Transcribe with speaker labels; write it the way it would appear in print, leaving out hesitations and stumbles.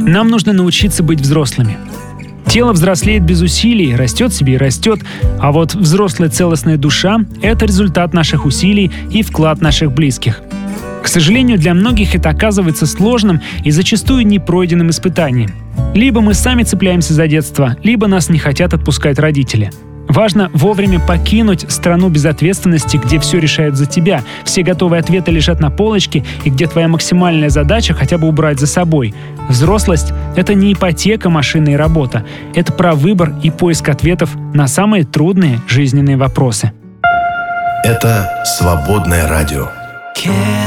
Speaker 1: Нам нужно научиться быть взрослыми. Тело взрослеет без усилий, растет себе и растет, а вот взрослая целостная душа – это результат наших усилий и вклад наших близких. К сожалению, для многих это оказывается сложным и зачастую непройденным испытанием. Либо мы сами цепляемся за детство, либо нас не хотят отпускать родители. Важно вовремя покинуть страну безответственности, где все решают за тебя, все готовые ответы лежат на полочке и где твоя максимальная задача хотя бы убрать за собой. Взрослость — это не ипотека, машина и работа. Это про выбор и поиск ответов на самые трудные жизненные вопросы.
Speaker 2: Это «Свободное радио».